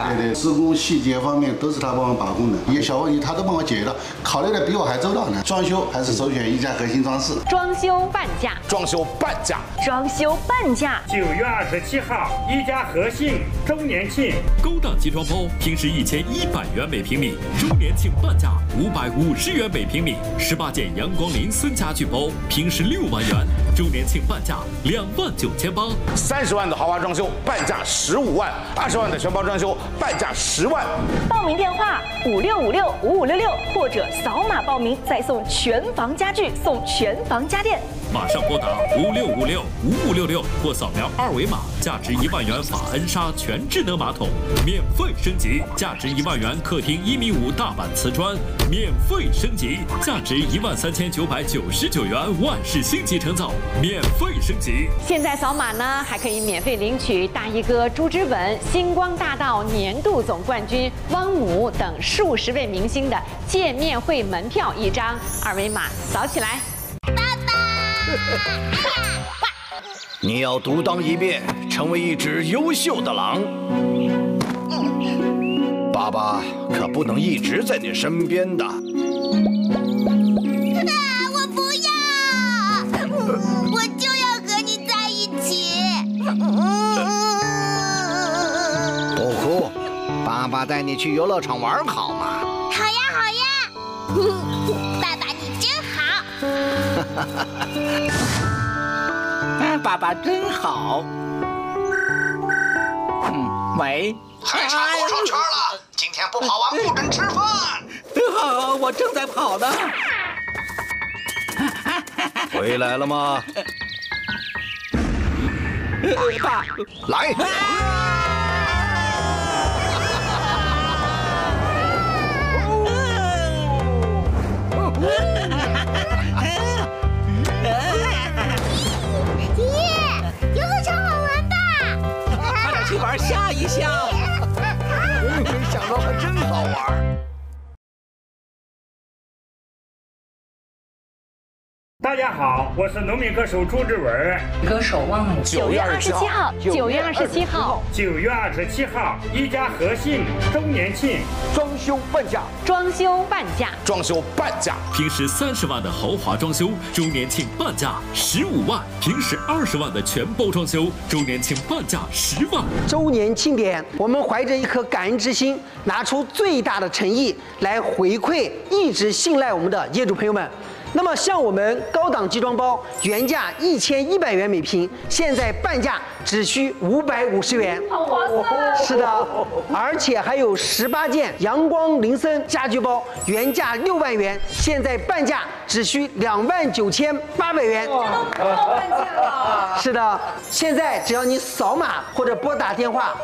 对，施工细节方面都是他帮我把控的，一些小问题他都帮我解决了，考虑的比我还周到呢。装修还是首选一家核心装饰。 装修半价， 装修半价， 装修半价。 9月27号，一家和信周年庆， 高档集装包平时1100元每平米，周年庆半价550元每平米。18件阳光林森家具包平时6万元，周年庆半价29800。 30万的豪华装修半价15万，20万的全包装修半价10万。 报名电话56565566，或者扫码报名再送全房家具，送全房家电。 马上拨打56565566或扫描2维码，价值1万元法恩莎全智能马桶免费升级，价值1万元客厅1.5米大板瓷砖免费升级，价值13999元万氏星级承造免费升级。 现在扫码呢，还可以免费领取大衣哥朱之文、星光大道年度总冠军汪姆等数十位明星的见面会门票1张，2维码扫起来。 你要独当一面，成为一只优秀的狼。爸爸可不能一直在你身边的。 我不要，我就要和你在一起。 不哭，爸爸带你去游乐场玩好吗？ 好呀，好呀。爸爸你真好。 爸爸真好。喂， 还差多少圈了？今天不跑完不准吃饭。 好，我正在跑呢。 回来了吗？ 爸， 来。 游乐场好玩吧？ 快点去玩，吓一吓。 想到还真好玩。 大家好，我是农民歌手朱之文。 歌手汪姆。 9月27号，9月27号 ，9月27号，一家和信周年庆， 装修半价， 装修半价， 装修半价。 平时30万的豪华装修，周年庆半价15万；平时20万的全包装修，周年庆半价10万。 周年庆典，我们怀着一颗感恩之心，拿出最大的诚意来回馈一直信赖我们的业主朋友们。那么像我们高档集装包，原价1100元每平，现在半价只需550元。 好划算！ 是的，而且还有18件阳光林森家居包，原价6万元，现在半价只需29800元。 这都不到半价了。 是的，现在只要你扫码或者拨打电话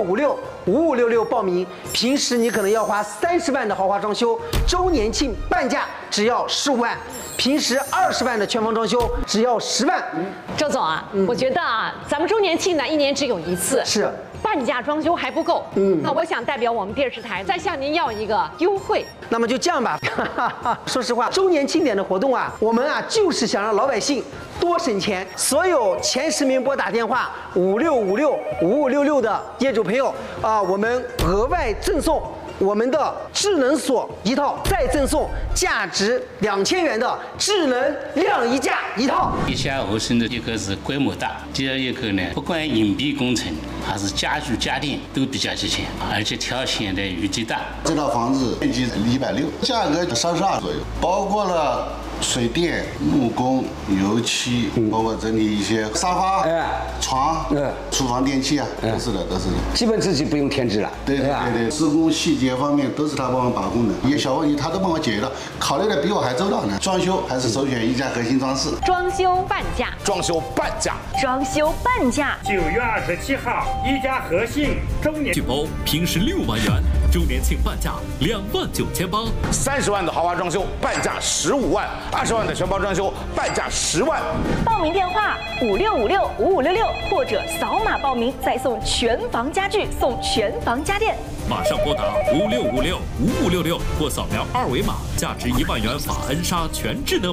56565566报名，平时你可能要花30万的豪华装修，周年庆半价只要15万。平时20万的全房装修只要10万。 周总啊，我觉得啊，咱们周年庆呢1年只有一次， 是半价装修还不够。那我想代表我们电视台再向您要一个优惠。 那么就这样吧，说实话，周年庆典的活动啊，我们啊就是想让老百姓多省钱。所有前10名拨打电话56565566的业主朋友啊，我们额外赠送我们的智能锁一套，再赠送价值2000元的智能晾衣架一套。 一家和信的一个是规模大，第二一个呢，不管硬币工程还是家具家电都比较齐全，而且条线的余地大。 这套房子面积160，价格32左右，包括了水电、木工、油漆，包括整理一些沙发、床、厨房电器啊，都是的。 基本自己不用添置了。 对，施工细节方面都是他帮我把控的，一些小问题他都帮我解决了，考虑的比我还周到呢。装修还是首选一家核心装饰。 装修半价， 装修半价， 装修半价。 9月27号，一家和信周年剧包平时6万元，周年庆半价29800。 30万的豪华装修半价15万，20万的全包装修半价10万。 报名电话56565566，或者扫码报名再送全房家具，送全房家电。 马上拨打56565566或扫描2维码，价值1万元法恩莎全智能。